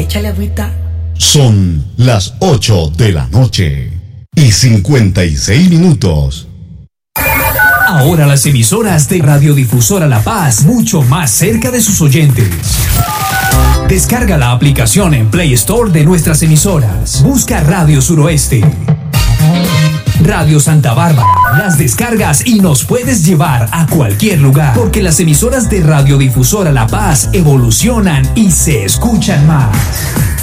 Échale agüita. Son las 8 de la noche y 56 minutos. Ahora las emisoras de Radiodifusora La Paz, mucho más cerca de sus oyentes. Descarga la aplicación en Play Store de nuestras emisoras. Busca Radio Suroeste, Radio Santa Bárbara. Las descargas y nos puedes llevar a cualquier lugar, porque las emisoras de Radiodifusora La Paz evolucionan y se escuchan más.